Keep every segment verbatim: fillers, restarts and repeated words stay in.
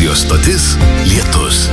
Radio stotis Lietus.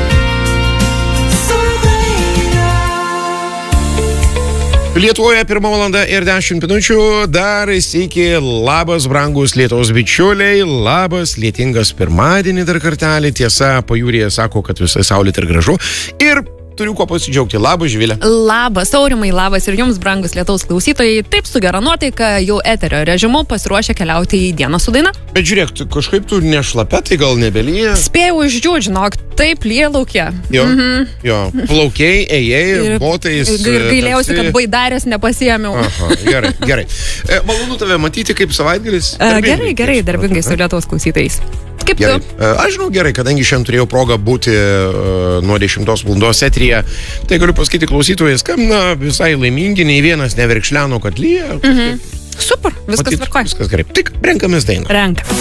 Lietuvoje pirma valanda ir dešimt minučių. Dar sveiki, labas, brangus Lietuvos bičiuliai, labas, lietingas pirmadienį dar kartelį. Tiesa, pajūryje sako, kad visai saulėta ir gražu. Ir turiu kuo pasidžiaugti. Labas, Živilė. Labas, Aurimai, labas ir jums, brangus Lietuvos klausytojai. Taip su gera nuotaika, jau eterio režimu pasiruošę keliauti į dieną su daina. Bet žiūrėk, tu kažkaip tu nešlapia, tai gal nebelyja. Spėjau išdžiūt, žinok, taip lyja laukia. Jo, mhm. jo. Plaukiai, ėjai, botais. Ir gailėjausi, kad baidarės nepasiėmiau. Aha, gerai, gerai. E, malonu tave matyti, kaip savaitgalis. Gerai, gerai, darbingai su Lietuvos klausytojais. Kaip gerai. tu? Aš žinau gerai, kadangi šiandien turėjau progą būti uh, nuo dešimtos valandos eteryje, tai galiu pasakyti klausytojai, skambina visai laimingi, nei vienas neverkšleno, kad lyja. Mhm. Super, viskas Matyt, tvarkoj. Viskas gerai. Tik renkamės dainą. Renkam.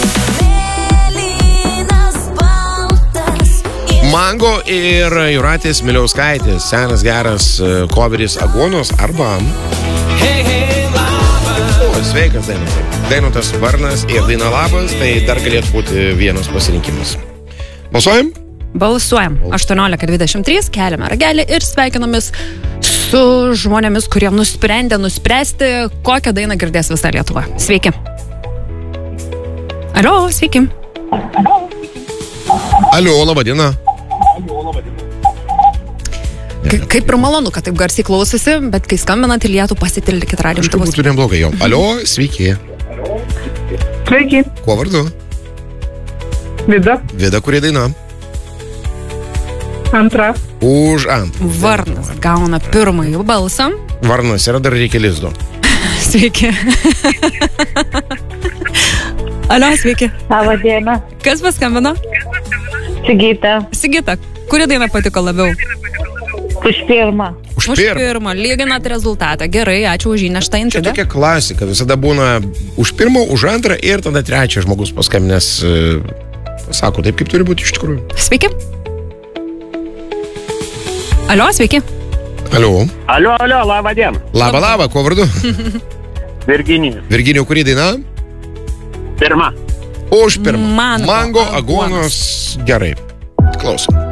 Mango ir Jūratės Miliauskaitės senas geras uh, coveris Agonos arba hey, hey, o, sveikas Dainotas. Dainotas Varnas ir daina Labas, tai dar galėtų būti vienas pasirinkimas. Balsuojam? Balsuojam. aštuoniolika dvidešimt trys, keliame ragelį ir sveikinamės su žmonėmis, kurie nusprendė nuspręsti, kokią dainą girdės visa Lietuva. Sveiki. Alio, sveiki. Alio, laba diena. Ka- kaip ir malonu, kad taip garsiai klausosi, bet kai skambinat į lietų, pasitildykit radijo Kažkaip imtuvus. būtų neblogai jo. Alio, sveiki. Sveiki, Kuo vardu? Vida, Vida, kuri daina? antra. Už antrą. Varnas gauna pirmąjį balsą. Varnas yra, dar reikia lizdo. Sveiki. Alio, sveiki. Labą dieną. Kas paskambino? Sigita, Sigita, kuri daina patiko labiau? už pirmą. Už Už pirmą. pirmą. Lyginat rezultatą. Gerai, ačiū už įneštą Čia intrigą. tokia klasika. Visada būna už pirmą, už antrą ir tada trečią žmogus paskambinęs e, sako taip, kaip turi būti iš tikrųjų. Sveiki. Alio, sveiki. Alio. Alio, alio, labą dieną. Labą, labą, kuo vardu? Virginijus. Virginijau, kuri daina? Pirma. Už pirmą. Mango Mango, Agonos. Agonos. Gerai. Klausom.